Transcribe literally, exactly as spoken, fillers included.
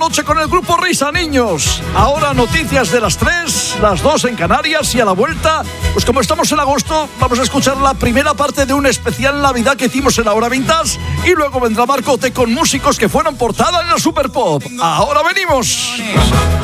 noche con el grupo Risa, niños. Ahora noticias de las tres, las dos en Canarias, y a la vuelta, pues como estamos en agosto, vamos a escuchar la primera parte de un especial Navidad que hicimos en la hora vintage, y luego vendrá Marcote con músicos que fueron portada en la Super Pop. Ahora venimos.